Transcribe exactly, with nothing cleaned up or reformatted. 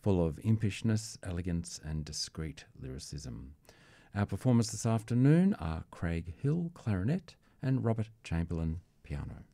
full of impishness, elegance and discreet lyricism. Our performers this afternoon are Craig Hill, clarinet, and Robert Chamberlain, piano.